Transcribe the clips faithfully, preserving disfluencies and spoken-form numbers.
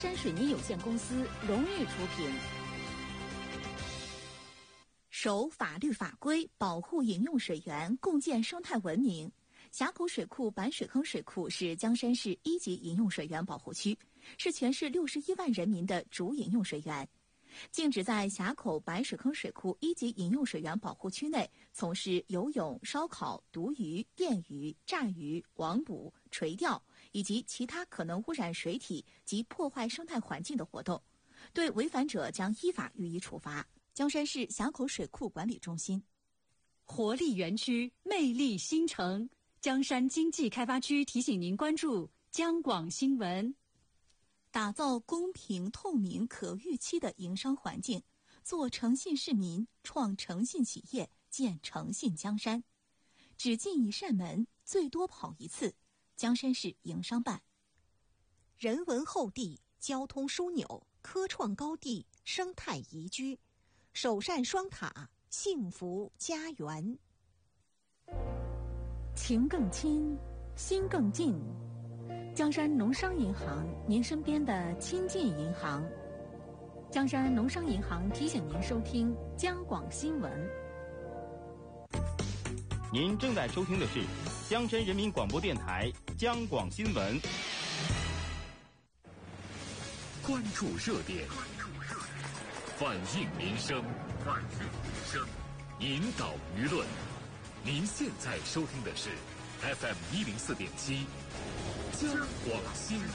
山水泥有限公司荣誉出品。守法律法规，保护饮用水源，共建生态文明。峡口水库板水坑水库是江山市一级饮用水源保护区，是全市六十一万人民的主饮用水源。禁止在峡口白水坑水库一级饮用水源保护区内从事游泳、烧烤、毒鱼、电鱼、炸鱼、网捕、垂钓以及其他可能污染水体及破坏生态环境的活动，对违反者将依法予以处罚。江山市峡口水库管理中心。 活力园区，魅力新城，江山经济开发区提醒您关注江广新闻。 打造公平、透明、可预期的营商环境，做诚信市民，创诚信企业，建诚信江山。只进一扇门，最多跑一次。江山市营商办。 人文厚地，交通枢纽，科创高地，生态宜居，首善双塔，幸福家园。 情更亲，心更近。江山农商银行，您身边的亲近银行。江山农商银行提醒您收听江广新闻。 您正在收听的是江山人民广播电台江广新闻。 关注热点，反映民生，反映民生，引导舆论。您现在收听的是 F M 一零四点七。江广新闻。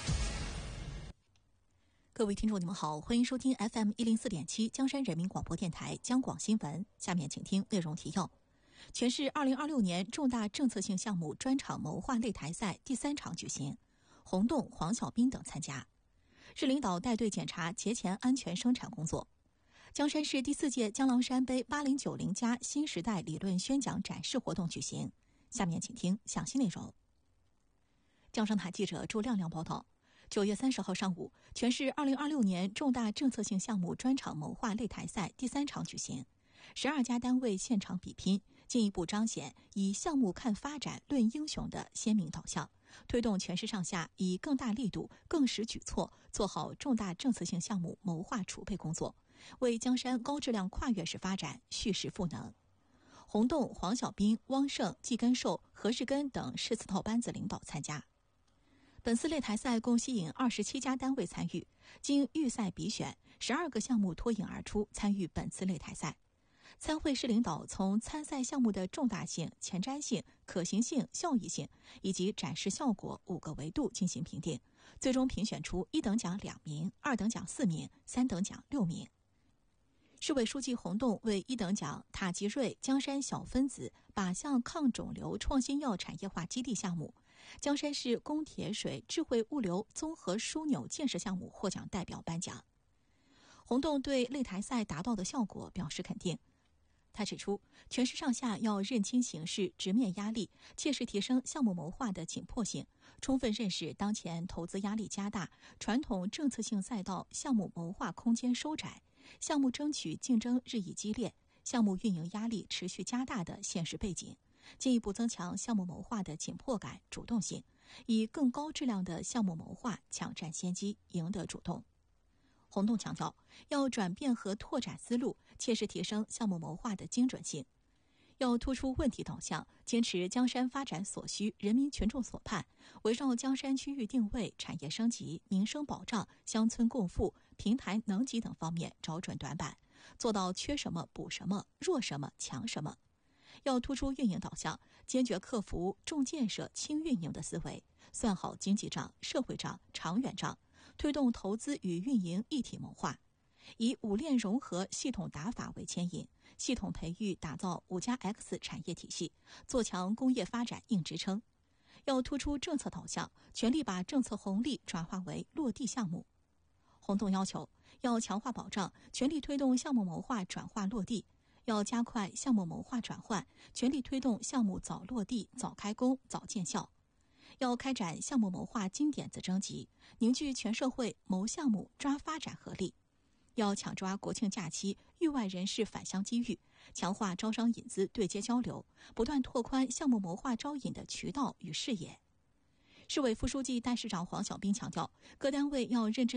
各位听众，你们好，欢迎收听 F M 一零四点七江山人民广播电台江广新闻。下面请听内容提要：全市二零二六年重大政策性项目专场谋划擂台赛第三场举行，洪栋、黄小斌等参加。市领导带队检查节前安全生产工作。江山市第四届江郎山杯八零九零加新时代理论宣讲展示活动举行。下面请听详细内容。江商台记者朱亮亮报道，九月三十号上午，全市二零二六年重大政策性项目专场谋划擂台赛第三场举行，十二家单位现场比拼，进一步彰显以项目看发展、论英雄的鲜明导向，推动全市上下以更大力度、更实举措做好重大政策性项目谋划储备工作，为江山高质量跨越式发展蓄势赋能。洪栋、黄小斌、汪胜、季根寿、何世根等市次套班子领导参加。本次擂台赛共吸引二十七家单位参与，经预赛比选，十二个项目脱颖而出参与本次擂台赛。参会市领导从参赛项目的重大性、前瞻性、可行性、效益性以及展示效果五个维度进行评定，最终评选出一等奖两名、二等奖四名、三等奖六名。市委书记洪栋为一等奖塔吉瑞江山小分子靶向抗肿瘤创新药产业化基地项目、江山市供铁水智慧物流综合枢纽建设项目获奖代表颁奖。洪栋对擂台赛达到的效果表示肯定。他指出，全市上下要认清形势，直面压力，切实提升项目谋划的紧迫性，充分认识当前投资压力加大、传统政策性赛道项目谋划空间收窄、项目争取竞争日益激烈、项目运营压力持续加大的现实背景，进一步增强项目谋划的紧迫感、主动性，以更高质量的项目谋划抢占先机，赢得主动。洪栋强调，要转变和拓展思路，切实提升项目谋划的精准性，要突出问题导向，坚持江山发展所需、人民群众所盼，围绕江山区域定位、产业升级、民生保障、乡村共富、平台能级等方面找准短板，做到缺什么补什么、弱什么强什么。要突出运营导向，坚决克服重建设轻运营的思维，算好经济账、社会账、长远账，推动投资与运营一体谋划，以五链融合系统打法为牵引，系统培育打造五加 X 产业体系，做强工业发展硬支撑。要突出政策导向，全力把政策红利转化为落地项目。洪栋要求，要强化保障，全力推动项目谋划转化落地，要加快项目谋划转换，全力推动项目早落地、早开工、早见效。要开展项目谋划金点子征集，凝聚全社会谋项目、抓发展合力。要抢抓国庆假期域外人士返乡机遇，强化招商引资对接交流，不断拓宽项目谋划招引的渠道与视野。 市委副书记、代市长黄小兵强调，各单位要认真